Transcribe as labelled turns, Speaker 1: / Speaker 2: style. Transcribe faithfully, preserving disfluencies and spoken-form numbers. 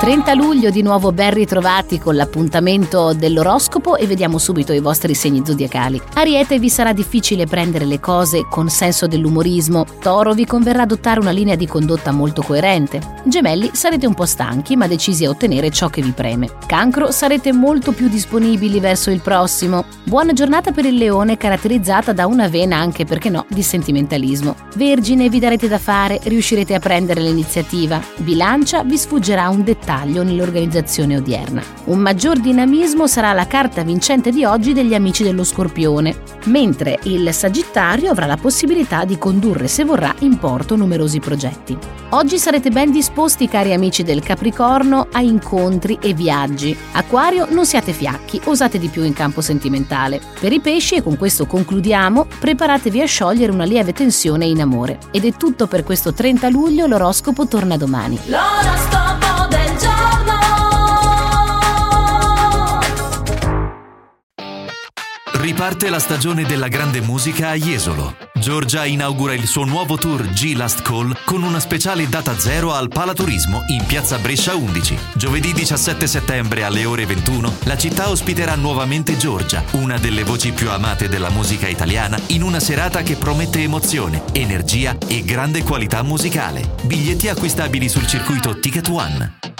Speaker 1: trenta luglio di nuovo ben ritrovati con l'appuntamento dell'oroscopo e vediamo subito i vostri segni zodiacali. Ariete, vi sarà difficile prendere le cose con senso dell'umorismo. Toro, vi converrà adottare una linea di condotta molto coerente. Gemelli, sarete un po' stanchi ma decisi a ottenere ciò che vi preme. Cancro, sarete molto più disponibili verso il prossimo. Buona giornata per il Leone, caratterizzata da una vena anche, perché no, di sentimentalismo. Vergine, vi darete da fare, riuscirete a prendere l'iniziativa. Bilancia, vi sfuggerà un dettaglio nell'organizzazione odierna. Un maggior dinamismo sarà la carta vincente di oggi degli amici dello Scorpione, mentre il Sagittario avrà la possibilità di condurre, se vorrà, in porto numerosi progetti. Oggi sarete ben disposti, cari amici del Capricorno, a incontri e viaggi. Acquario, non siate fiacchi, osate di più in campo sentimentale. Per i pesci, e con questo concludiamo, preparatevi a sciogliere una lieve tensione in amore. Ed è tutto per questo trenta luglio, l'oroscopo torna domani.
Speaker 2: L'oroscopo del giorno.
Speaker 3: Riparte la stagione della grande musica a Jesolo. Giorgia inaugura il suo nuovo tour G Last Call con una speciale data zero al Palaturismo in piazza Brescia undici. Giovedì diciassette settembre alle ore ventuno la città ospiterà nuovamente Giorgia, una delle voci più amate della musica italiana, in una serata che promette emozione, energia e grande qualità musicale. Biglietti acquistabili sul circuito Ticket One.